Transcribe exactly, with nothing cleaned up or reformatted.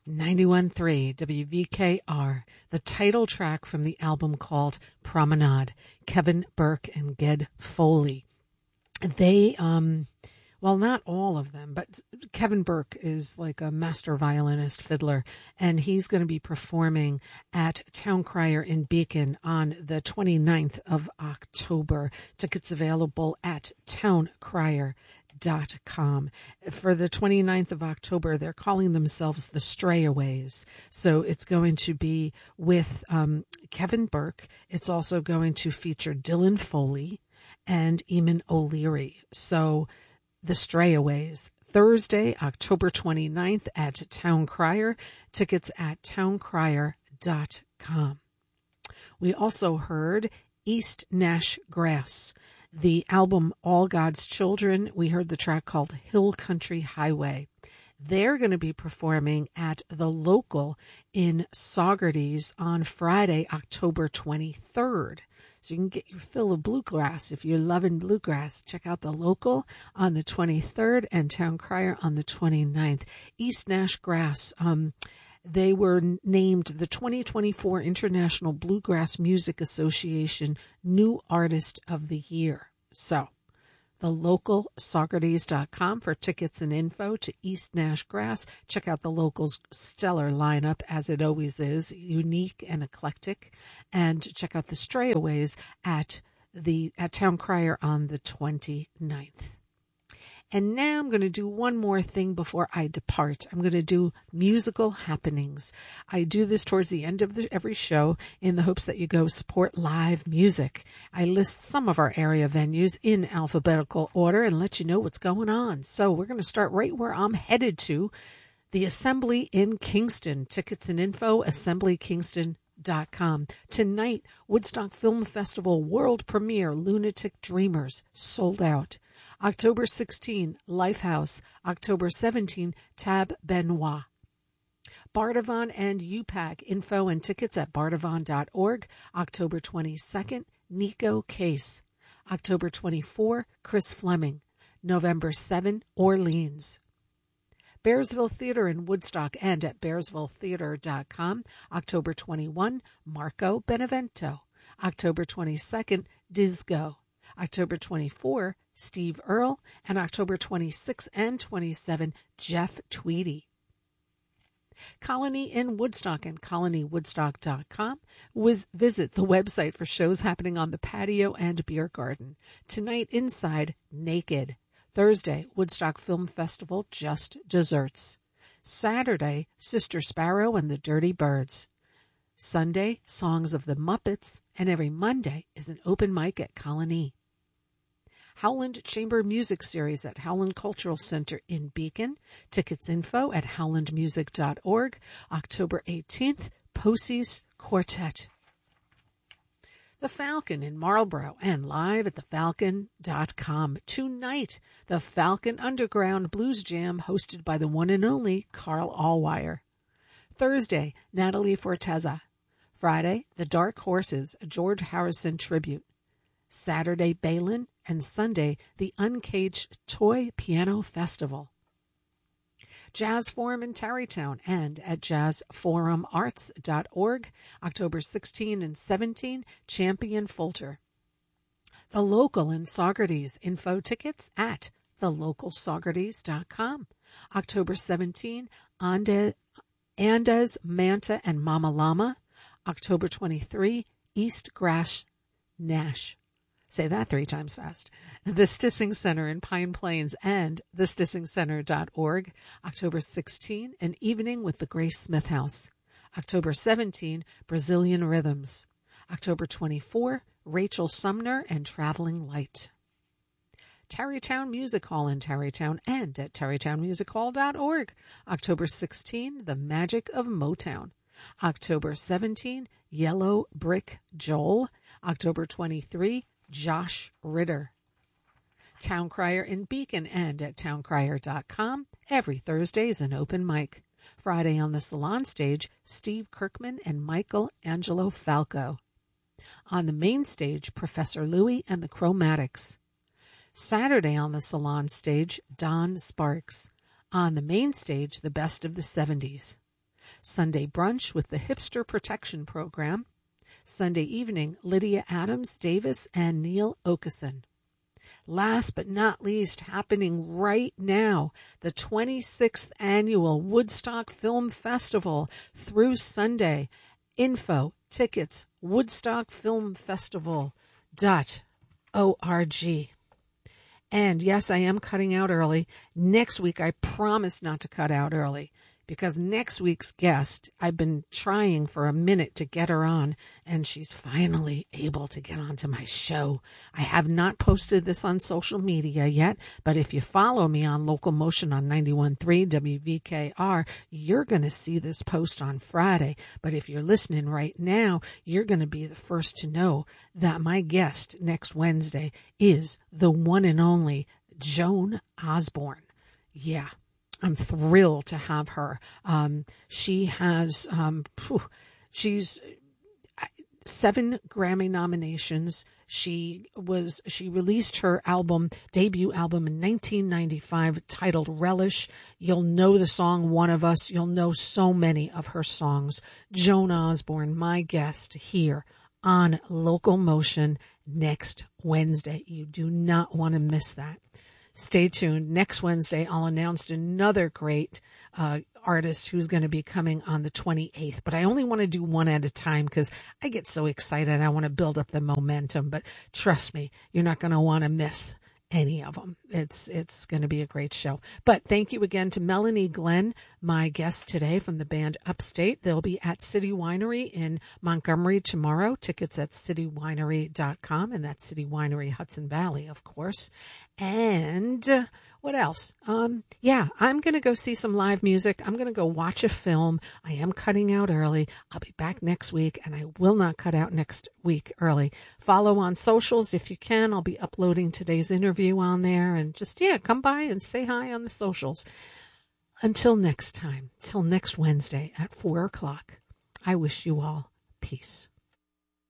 ninety-one point three W V K R, the title track from the album called Promenade, Kevin Burke and Ged Foley. They, um, well, not all of them, but Kevin Burke is like a master violinist, fiddler, and he's going to be performing at Town Crier in Beacon on the twenty-ninth of October. Tickets available at town crier dot com. For the twenty-ninth of October, they're calling themselves the Strayaways. So it's going to be with um, Kevin Burke. It's also going to feature Dylan Foley and Eamon O'Leary. So the Strayaways, Thursday, October twenty-ninth at Town Crier. Tickets at town crier dot com. We also heard East Nash Grass. The album All God's Children, we heard the track called Hill Country Highway. They're going to be performing at the Local in Saugerties on Friday, October twenty-third. So you can get your fill of bluegrass. If you're loving bluegrass, check out the Local on the twenty-third and Town Crier on the twenty-ninth. East Nash Grass, um, they were named the twenty twenty-four International Bluegrass Music Association New Artist of the Year. So, the Local, Saugerties dot com for tickets and info to East Nash Grass. Check out the Local's stellar lineup, as it always is, unique and eclectic. And check out the Strayaways at the at Town Crier on the twenty-ninth. And now I'm going to do one more thing before I depart. I'm going to do musical happenings. I do this towards the end of the, every show in the hopes that you go support live music. I list some of our area venues in alphabetical order and let you know what's going on. So we're going to start right where I'm headed to, the Assembly in Kingston. Tickets and info, assembly kingston dot com. Tonight, Woodstock Film Festival world premiere, Lunatic Dreamers, sold out. October sixteenth, Lifehouse. October seventeenth, Tab Benoit. Bardavon and U PAC. Info and tickets at bardavon dot org. October twenty-second, Nico Case. October twenty-fourth, Chris Fleming. November seventh, Orleans. Bearsville Theater in Woodstock and at bearsville theater dot com. October twenty-first, Marco Benevento. October twenty-second, Disco. October twenty-fourth, Steve Earle. And October twenty-sixth and twenty-seventh, Jeff Tweedy. Colony in Woodstock and colony woodstock dot com. Was visit the website for shows happening on the patio and beer garden. Tonight inside, Naked. Thursday, Woodstock Film Festival, Just Desserts. Saturday, Sister Sparrow and the Dirty Birds. Sunday, Songs of the Muppets. And every Monday is an open mic at Colony. Howland Chamber Music Series at Howland Cultural Center in Beacon. Tickets info at howland music dot org. October eighteenth, Posey's Quartet. The Falcon in Marlborough and live at the falcon dot com. Tonight, the Falcon Underground Blues Jam hosted by the one and only Carl Allwire. Thursday, Natalie Forteza. Friday, The Dark Horses, a George Harrison tribute. Saturday, Balin, and Sunday, the Uncaged Toy Piano Festival. Jazz Forum in Tarrytown and at jazz forum arts dot org. October sixteenth and seventeenth, Champion Fulter. The Local in Saugerties. Info tickets at the local saugerties dot com. October seventeenth, Andes, Andes, Manta, and Mama Llama. October twenty-third, East Grass Nash. Say that three times fast. The Stissing Center in Pine Plains and the stissing center dot org. October sixteenth, An Evening with the Grace Smith House. October seventeenth, Brazilian Rhythms. October twenty-fourth, Rachel Sumner and Traveling Light. Tarrytown Music Hall in Tarrytown and at tarrytown music hall dot org. October sixteenth, The Magic of Motown. October seventeenth, Yellow Brick Joel. October twenty-third, Josh Ritter. Town Crier in Beacon and at town crier dot com. Every Thursday is an open mic. Friday on the Salon Stage, Steve Kirkman and Michael Angelo Falco. On the main stage, Professor Louie and the Chromatics. Saturday on the Salon Stage, Don Sparks. On the main stage, the best of the seventies. Sunday brunch with the Hipster Protection Program. Sunday evening, Lydia Adams Davis and Neil Okeson. Last but not least, happening right now, the twenty-sixth Annual Woodstock Film Festival through Sunday. Info, tickets, woodstock film festival dot org. And yes, I am cutting out early. Next week, I promise not to cut out early, because next week's guest, I've been trying for a minute to get her on, and she's finally able to get onto my show. I have not posted this on social media yet, but if you follow me on Local Motion on ninety-one point three W V K R, you're going to see this post on Friday. But if you're listening right now, you're going to be the first to know that my guest next Wednesday is the one and only Joan Osborne. Yeah. I'm thrilled to have her. Um, she has, um, phew, she's seven Grammy nominations. She was, she released her album, debut album in nineteen ninety-five titled Relish. You'll know the song One of Us. You'll know so many of her songs. Joan Osborne, my guest here on Local Motion next Wednesday. You do not want to miss that. Stay tuned. Next Wednesday, I'll announce another great uh, artist who's going to be coming on the twenty-eighth. But I only want to do one at a time because I get so excited. I want to build up the momentum. But trust me, you're not going to want to miss any of them. It's it's going to be a great show. But thank you again to Melanie Glenn, my guest today from the band Upstate. They'll be at City Winery in Montgomery tomorrow. Tickets at city winery dot com, and that's City Winery, Hudson Valley, of course. And uh, what else? Um, yeah, I'm going to go see some live music. I'm going to go watch a film. I am cutting out early. I'll be back next week, and I will not cut out next week early. Follow on socials if you can. I'll be uploading today's interview on there. And just, yeah, come by and say hi on the socials. Until next time, till next Wednesday at four o'clock, I wish you all peace.